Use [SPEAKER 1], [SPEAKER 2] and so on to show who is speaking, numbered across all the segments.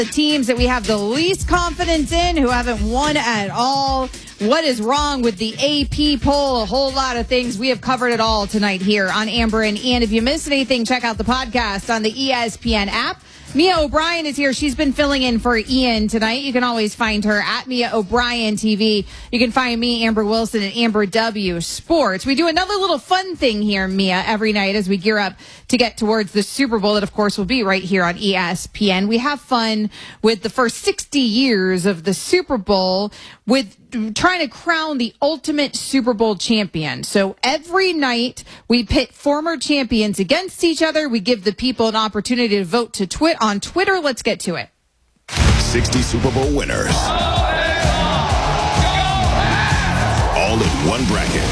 [SPEAKER 1] The teams that we have the least confidence in, who haven't won at all. What is wrong with the AP poll? A whole lot of things. We have covered it all tonight here on Amber and Ian. If you missed anything, check out the podcast on the ESPN app. Mia O'Brien is here. She's been filling in for Ian tonight. You can always find her at Mia O'Brien TV. You can find me, Amber Wilson, at Amber W Sports. We do another little fun thing here, Mia, every night as we gear up to get towards the Super Bowl that, of course, will be right here on ESPN. We have fun with the first 60 years of the Super Bowl with trying to crown the ultimate Super Bowl champion. So every night we pit former champions against each other. We give the people an opportunity to vote on Twitter. Let's get to it.
[SPEAKER 2] 60 Super Bowl winners. All in one bracket.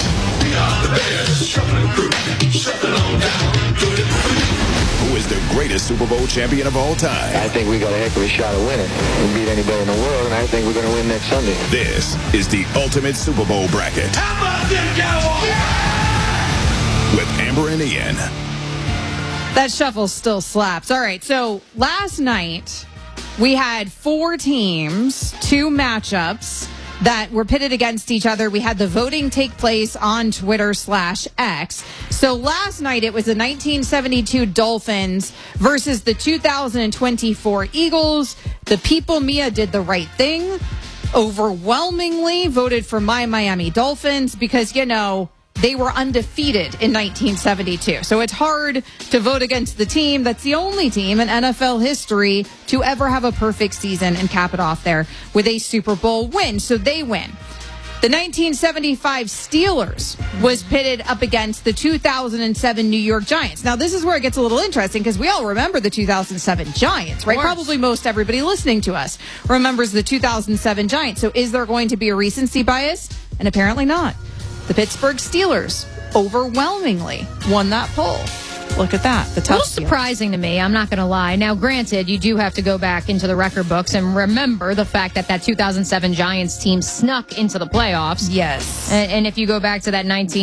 [SPEAKER 2] Who is the greatest Super Bowl champion of all time?
[SPEAKER 3] I think we got a heck of a shot of winning. We beat anybody in the world, and I think we're going to win next Sunday.
[SPEAKER 2] This is the ultimate Super Bowl bracket.
[SPEAKER 4] How about them Cowboys?
[SPEAKER 2] With Amber and Ian.
[SPEAKER 1] That shuffle still slaps. All right, so last night we had 4 teams, 2 matchups that were pitted against each other. We had the voting take place on Twitter/X. So last night it was the 1972 Dolphins versus the 2024 Eagles. The people, Mia, did the right thing. Overwhelmingly voted for my Miami Dolphins because, they were undefeated in 1972. So it's hard to vote against the team that's the only team in NFL history to ever have a perfect season and cap it off there with a Super Bowl win. So they win. The 1975 Steelers was pitted up against the 2007 New York Giants. Now, this is where it gets a little interesting because we all remember the 2007 Giants, right? Probably most everybody listening to us remembers the 2007 Giants. So is there going to be a recency bias? And apparently not. The Pittsburgh Steelers overwhelmingly won that poll. Look at that. The tough
[SPEAKER 5] a little surprising to me, I'm not going to lie. Now, granted, you do have to go back into the record books and remember the fact that 2007 Giants team snuck into the playoffs.
[SPEAKER 1] Yes.
[SPEAKER 5] And if you go back to that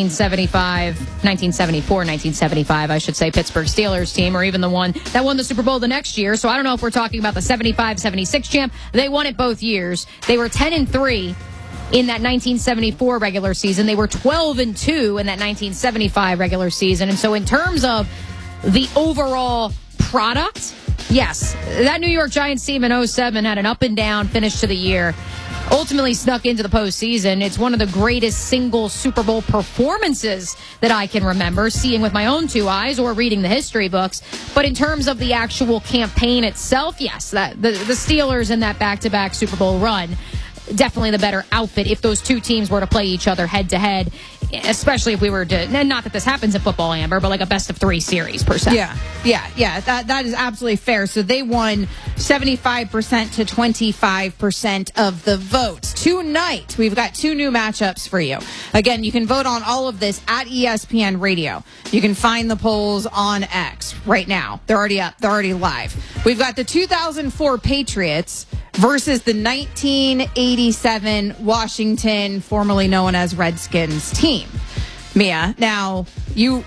[SPEAKER 5] 1975, I should say, Pittsburgh Steelers team, or even the one that won the Super Bowl the next year. So I don't know if we're talking about the 75-76 champ. They won it both years. They were 10-3. In that 1974 regular season. They were 12-2 in that 1975 regular season. And so in terms of the overall product, yes, that New York Giants team in 2007 had an up and down finish to the year. Ultimately snuck into the postseason. It's one of the greatest single Super Bowl performances that I can remember, seeing with my own 2 eyes or reading the history books. But in terms of the actual campaign itself, yes, that the Steelers in that back-to-back Super Bowl run, definitely the better outfit if those 2 teams were to play each other head-to-head, especially if we were to, and not that this happens in football, Amber, but like a best-of-3 series, per se.
[SPEAKER 1] Yeah. That is absolutely fair. So they won 75% to 25% of the votes. Tonight, we've got 2 new matchups for you. Again, you can vote on all of this at ESPN Radio. You can find the polls on X right now. They're already up. They're already live. We've got the 2004 Patriots versus the 1987 Washington, formerly known as Redskins team. Mia, now you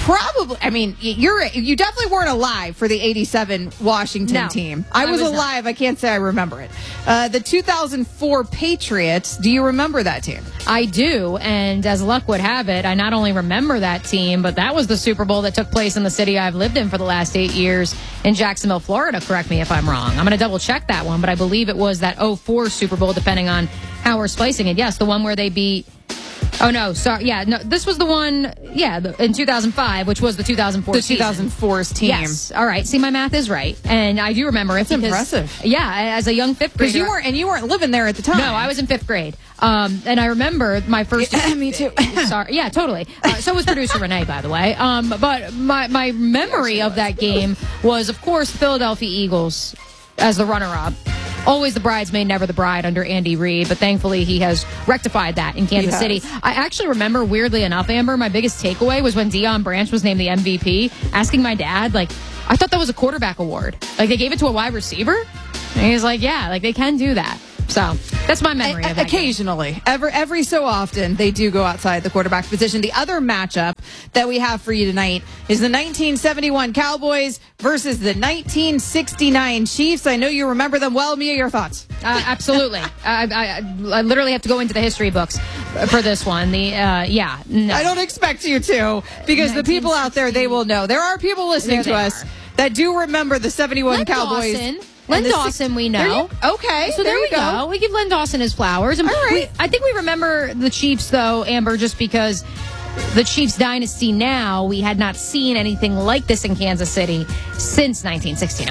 [SPEAKER 1] you definitely weren't alive for the 87 Washington team. I was alive. Not. I can't say I remember it. The 2004 Patriots, do you remember that team?
[SPEAKER 5] I do, and as luck would have it, I not only remember that team, but that was the Super Bowl that took place in the city I've lived in for the last 8 years in Jacksonville, Florida. Correct me if I'm wrong. I'm going to double check that one, but I believe it was that 2004 Super Bowl, depending on how we're splicing it. Yes, the one where they beat... Oh, no, sorry. Yeah, no, this was the one, in 2005, which was the 2004
[SPEAKER 1] The 2004's team.
[SPEAKER 5] Yes. All right. See, my math is right. And I do remember it.
[SPEAKER 1] That's impressive.
[SPEAKER 5] Yeah, as a young 5th grader.
[SPEAKER 1] Because you weren't living there at the time.
[SPEAKER 5] No, I was in 5th grade. And I remember my first...
[SPEAKER 1] me too.
[SPEAKER 5] Sorry. Yeah, totally. So was producer Renee, by the way. But my memory of that game was, of course, Philadelphia Eagles as the runner-up. Always the bridesmaid, never the bride under Andy Reid, but thankfully he has rectified that in Kansas City. I actually remember, weirdly enough, Amber, my biggest takeaway was when Deion Branch was named the MVP, asking my dad, I thought that was a quarterback award. They gave it to a wide receiver? And he was like, yeah, they can do that. So that's my memory of it.
[SPEAKER 1] Occasionally, every so often, they do go outside the quarterback position. The other matchup that we have for you tonight is the 1971 Cowboys versus the 1969 Chiefs. I know you remember them well. Mia, your thoughts?
[SPEAKER 5] Absolutely. I literally have to go into the history books for this one. No.
[SPEAKER 1] I don't expect you to, because the people out there, they will know. There are people listening to us that do remember the 71 Cowboys.
[SPEAKER 5] Len Dawson, we know.
[SPEAKER 1] Okay.
[SPEAKER 5] So there we go. We give Len Dawson his flowers. All right. I think we remember the Chiefs, though, Amber, just because the Chiefs dynasty now, we had not seen anything like this in Kansas City since 1969.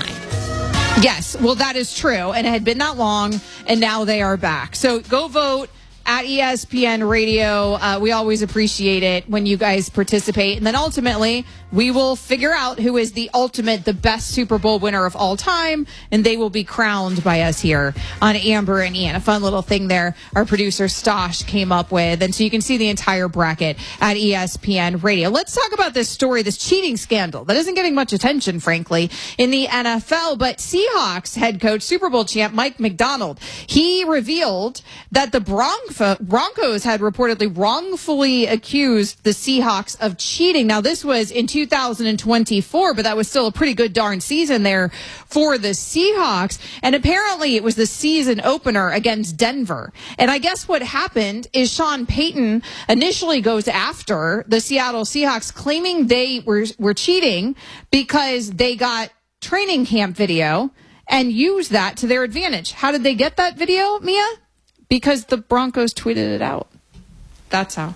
[SPEAKER 1] Yes. Well, that is true. And it had been that long, and now they are back. So go vote at ESPN Radio. We always appreciate it when you guys participate. And then ultimately, we will figure out who is the best Super Bowl winner of all time. And they will be crowned by us here on Amber and Ian. A fun little thing there our producer Stosh came up with. And so you can see the entire bracket at ESPN Radio. Let's talk about this story, this cheating scandal that isn't getting much attention, frankly, in the NFL. But Seahawks head coach, Super Bowl champ Mike Macdonald, he revealed that the Broncos had reportedly wrongfully accused the Seahawks of cheating. Now, this was in 2024, but that was still a pretty good darn season there for the Seahawks. And apparently it was the season opener against Denver. And I guess what happened is Sean Payton initially goes after the Seattle Seahawks, claiming they were cheating because they got training camp video and used that to their advantage. How did they get that video, Mia? Because the Broncos tweeted it out. That's how.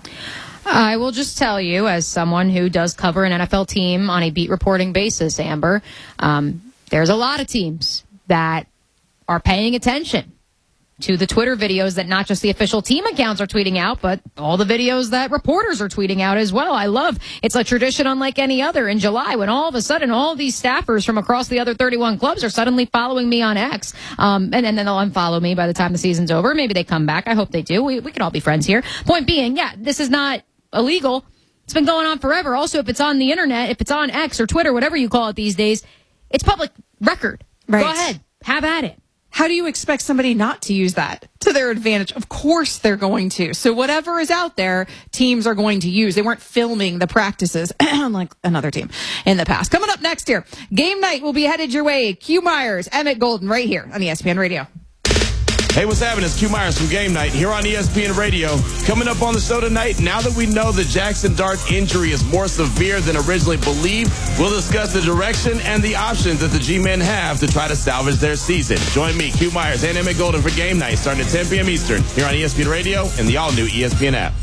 [SPEAKER 5] I will just tell you, as someone who does cover an NFL team on a beat reporting basis, Amber, there's a lot of teams that are paying attention to the Twitter videos that not just the official team accounts are tweeting out, but all the videos that reporters are tweeting out as well. I love it's a tradition unlike any other in July when all of a sudden all these staffers from across the other 31 clubs are suddenly following me on X. And then they'll unfollow me by the time the season's over. Maybe they come back. I hope they do. We can all be friends here. Point being, this is not illegal. It's been going on forever. Also, if it's on the internet, if it's on X or Twitter, whatever you call it these days, it's public record. Right. Go ahead. Have at it.
[SPEAKER 1] How do you expect somebody not to use that to their advantage? Of course they're going to. So whatever is out there, teams are going to use. They weren't filming the practices like another team in the past. Coming up next year, game night will be headed your way. Q Myers, Emmett Golden, right here on ESPN Radio.
[SPEAKER 2] Hey, what's happening? It's Q Myers from Game Night here on ESPN Radio. Coming up on the show tonight, now that we know the Jackson Dart injury is more severe than originally believed, we'll discuss the direction and the options that the G-Men have to try to salvage their season. Join me, Q Myers, and Emmett Golden for Game Night starting at 10 p.m. Eastern here on ESPN Radio and the all-new ESPN app.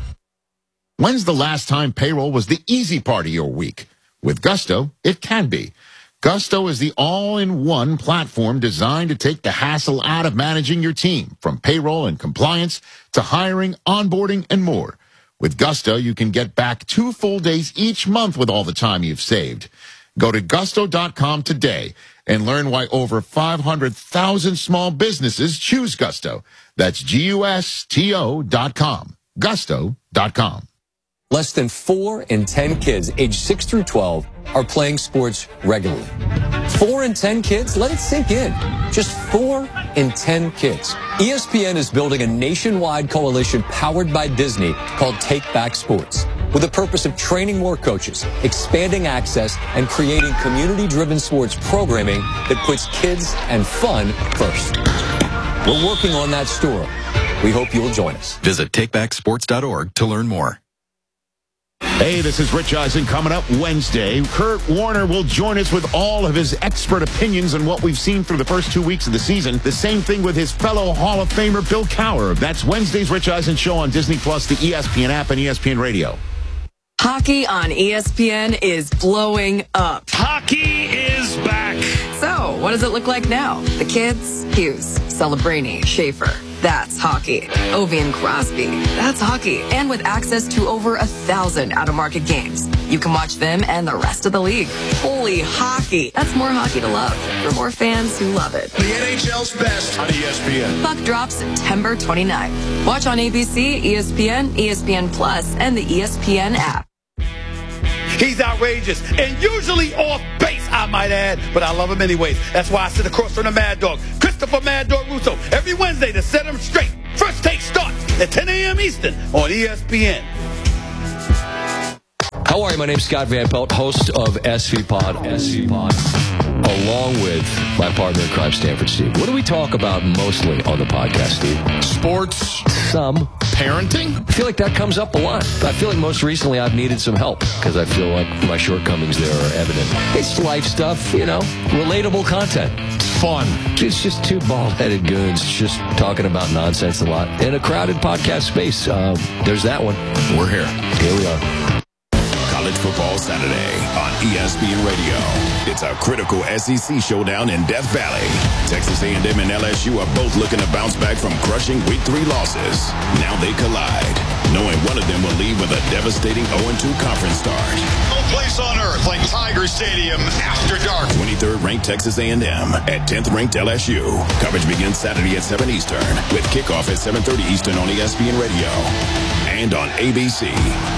[SPEAKER 4] When's the last time payroll was the easy part of your week? With Gusto, it can be. Gusto is the all-in-one platform designed to take the hassle out of managing your team, from payroll and compliance to hiring, onboarding, and more. With Gusto, you can get back 2 full days each month with all the time you've saved. Go to gusto.com today and learn why over 500,000 small businesses choose Gusto. That's GUSTO.com. Gusto.com.
[SPEAKER 6] Less than 4 in 10 kids aged 6 through 12 are playing sports regularly. 4 in 10 kids? Let it sink in. Just 4 in 10 kids. ESPN is building a nationwide coalition powered by Disney called Take Back Sports, with the purpose of training more coaches, expanding access, and creating community-driven sports programming that puts kids and fun first. We're working on that story. We hope you'll join us.
[SPEAKER 7] Visit takebacksports.org to learn more.
[SPEAKER 4] Hey, this is Rich Eisen coming up Wednesday. Kurt Warner will join us with all of his expert opinions on what we've seen through the first 2 weeks of the season. The same thing with his fellow Hall of Famer Bill Cowher. That's Wednesday's Rich Eisen Show on Disney+, the ESPN app, and ESPN Radio.
[SPEAKER 8] Hockey on ESPN is blowing up.
[SPEAKER 9] Hockey is back.
[SPEAKER 8] So, what does it look like now? The kids? Hughes, Celebrini, Schaefer. That's hockey. Ovi and Crosby. That's hockey. And with access to over 1,000 out-of-market games, you can watch them and the rest of the league. Holy hockey. That's more hockey to love for more fans who love it.
[SPEAKER 2] The NHL's best on ESPN.
[SPEAKER 8] Puck drops September 29th. Watch on ABC, ESPN, ESPN Plus, and the ESPN app.
[SPEAKER 9] He's outrageous and usually off base, I might add, but I love him anyways. That's why I sit across from the Mad Dog, Christopher Christopher Mad Dog Russo every Wednesday to set them straight. First Take starts at 10 a.m. Eastern on ESPN.
[SPEAKER 6] How are you? My name's Scott Van Pelt, host of SV Pod, along with my partner in crime, Stanford Steve. What do we talk about mostly on the podcast, Steve?
[SPEAKER 4] Sports.
[SPEAKER 6] Some.
[SPEAKER 4] Parenting?
[SPEAKER 6] I feel like that comes up a lot. I feel like most recently I've needed some help because I feel like my shortcomings there are evident. It's life stuff, relatable content.
[SPEAKER 4] Fun.
[SPEAKER 6] It's just two bald-headed goons just talking about nonsense a lot in a crowded podcast space. There's that one.
[SPEAKER 4] We're here.
[SPEAKER 6] Here we are.
[SPEAKER 10] College Football Saturday on ESPN Radio. It's a critical SEC showdown in Death Valley. Texas A&M and LSU are both looking to bounce back from crushing Week 3 losses. Now they collide, knowing one of them will leave with a devastating 0-2 conference start.
[SPEAKER 11] No place on earth like Tiger Stadium after dark.
[SPEAKER 10] 23rd ranked Texas A&M at 10th ranked LSU. Coverage begins Saturday at 7 Eastern with kickoff at 7:30 Eastern on ESPN Radio and on ABC.